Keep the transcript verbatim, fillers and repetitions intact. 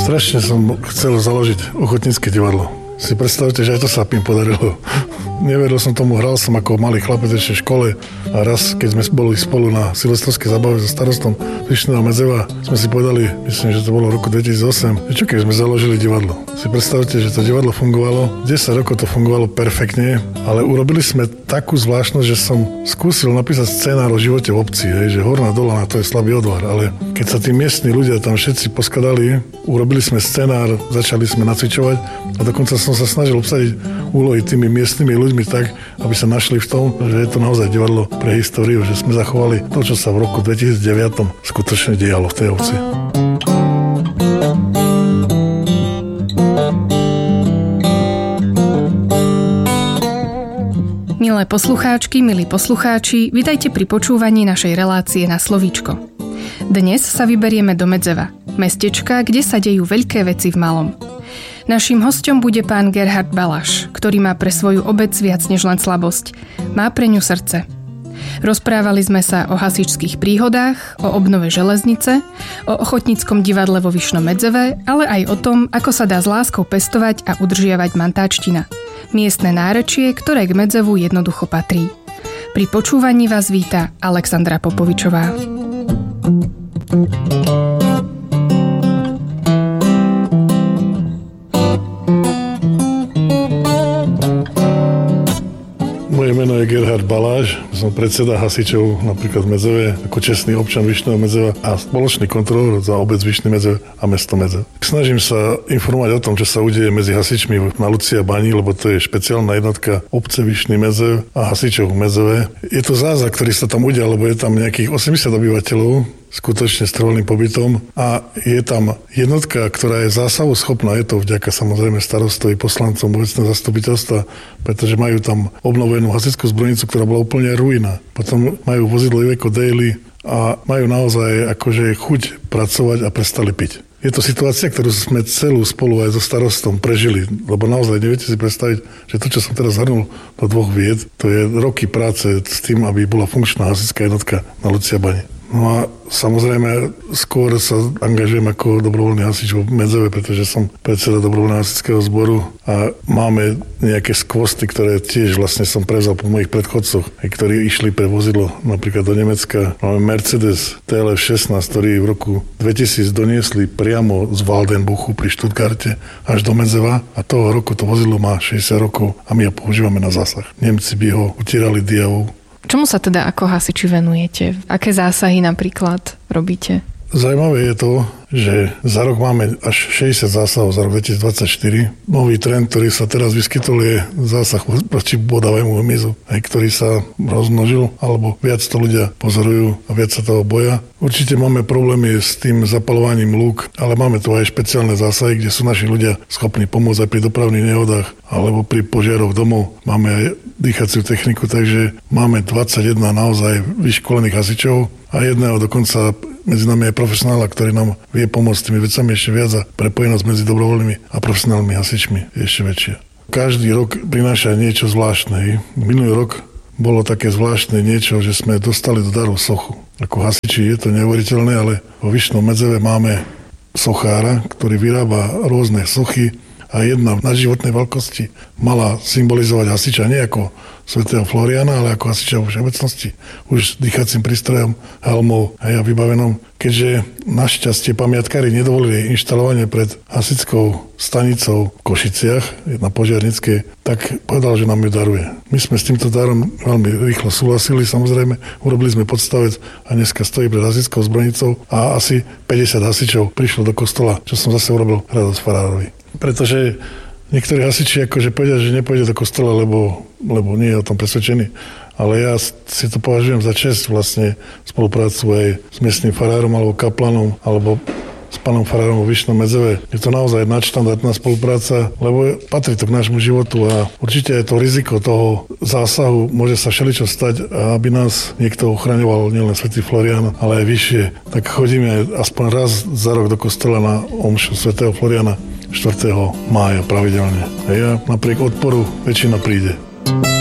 Strašne som chcel založiť ochotnícke divadlo. Si predstavte, že aj to sa mi podarilo. Neveril som tomu, hral som ako malý chlapec ešte v škole a raz, keď sme boli spolu na silvestrovskej zábave so starostom Vyšného Medzeva, sme si povedali, myslím, že to bolo v roku dvetisícosem, že čo keď sme založili divadlo. Si predstavte, že to divadlo fungovalo, desať rokov to fungovalo perfektne, ale urobili sme takú zvláštnosť, že som skúsil napísať scenár o živote v obci, hej, že horná dola, na to je slabý odvar, ale keď sa tí miestni ľudia tam všetci poskladali, urobili sme scenár, začali sme nacvičovať a dokonca som sa snažil obsadiť úlohy tými miestnymi ľuďmi tak, aby sa našli v tom, že je to naozaj divadlo pre históriu, že sme zachovali to, čo sa v roku dvetisícdeväť skutočne dialo v tej obci. Milé poslucháčky, milí poslucháči, vitajte pri počúvaní našej relácie Na slovíčko. Dnes sa vyberieme do Medzeva, mestečka, kde sa dejú veľké veci v malom. Naším hosťom bude pán Gerhard Baláš, ktorý má pre svoju obec viac než len slabosť. Má pre ňu srdce. Rozprávali sme sa o hasičských príhodách, o obnove železnice, o ochotníckom divadle vo Vyšnom Medzeve, ale aj o tom, ako sa dá s láskou pestovať a udržiavať mantáčtina. Miestne nárečie, ktoré k Medzevu jednoducho patrí. Pri počúvaní vás víta Alexandra Popovičová. Moje meno je Gerhard Baláš, som predseda hasičov napríklad v Medzeve, ako čestný občan Vyšného Medzeva a spoločný kontrolór za obec Vyšný Medzev a mesto Medzev. Snažím sa informovať o tom, čo sa udeje medzi hasičmi na Lucia Bani, lebo to je špeciálna jednotka obce Vyšný Medzev a hasičov v Medzeve. Je to zázrak, ktorý sa tam udial, lebo je tam nejakých osemdesiat obyvateľov, skutočne s trvalým pobytom a je tam jednotka, ktorá je zásahu schopná, je to vďaka samozrejme starostovi, poslancom obecného zastupiteľstva, pretože majú tam obnovenú hasičskú zbrojnicu, ktorá bola úplne ruina. Potom majú vozidlo Iveco Daily a majú naozaj akože chuť pracovať a prestali piť. Je to situácia, ktorú sme celú spolu aj so starostom prežili, lebo naozaj neviete si predstaviť, že to, čo som teraz zhrnul do dvoch vied, to je roky práce s tým, aby bola funkčná hasičská jednotka na Lucia Bani. No a samozrejme skôr sa angažujem ako dobrovoľný hasič v Medzeve, pretože som predseda dobrovoľného hasičského zboru a máme nejaké skvosty, ktoré tiež vlastne som prevzal po mojich predchodcoch, ktorí išli pre vozidlo napríklad do Nemecka. Máme Mercedes T L F šestnásť, ktorý v roku dvetisíc doniesli priamo z Waldenbuchu pri Stuttgarte až do Medzeva a toho roku to vozidlo má šesťdesiat rokov a my ho používame na zásah. Nemci by ho utierali diavou. Čomu sa teda ako hasiči venujete? Aké zásahy napríklad robíte? Zaujímavé je to, že za rok máme až šesťdesiat zásahov za rok dvetisícdvadsaťštyri. Nový trend, ktorý sa teraz vyskytol, je zásah proti bodavému hmyzu, aj ktorý sa rozmnožil, alebo viac to ľudia pozorujú a viac sa toho boja. Určite máme problémy s tým zapalovaním lúk, ale máme tu aj špeciálne zásahy, kde sú naši ľudia schopní pomôcť aj pri dopravných nehodách alebo pri požiaroch domov. Máme aj dýchaciu techniku, takže máme dvadsaťjeden naozaj vyškolených hasičov a jedného dokonca medzi nami je profesionála, ktorý nám vie pomôcť tými vecami ešte viac a prepojenosť medzi dobrovoľnými a profesionálnymi hasičmi je ešte väčšia. Každý rok prináša niečo zvláštne. Minulý rok bolo také zvláštne niečo, že sme dostali do daru sochu. Ako hasiči je to neuveriteľné, ale vo Vyšnom Medzeve máme sochára, ktorý vyrába rôzne sochy a jedna na životnej veľkosti mala symbolizovať hasiča nie ako svätého Floriana, ale ako hasiča vo všeobecnosti. Už s dýchacím prístrojom, helmou a vybavenom. Keďže našťastie pamiatkári nedovolili inštalovanie pred hasičskou stanicou v Košiciach na Požiarnickej, tak povedal, že nám ju daruje. My sme s týmto darom veľmi rýchlo súhlasili, samozrejme. Urobili sme podstavec a dneska stojí pred hasičskou zbrojnicou a asi päťdesiat hasičov prišlo do kostola, čo som zase urobil radosť farárovi. Pretože niektorí hasiči akože povedia, že nepôjde do kostola, lebo, lebo nie je o tom presvedčený. Ale ja si to považujem za česť vlastne spoluprácu aj s miestnym farárom alebo kaplanom alebo s pánom farárom vo Vyšnom Medzeve. Je to naozaj nadštandardná spolupráca, lebo patrí to k nášmu životu a určite aj to riziko toho zásahu môže sa všeličo stať, aby nás niekto ochraňoval, nielen svätý Florián, ale aj vyššie. Tak chodíme aspoň raz za rok do kostola na omšu svätého Floriána štvrtého mája pravidelne. A ja napriek odporu väčšina príde.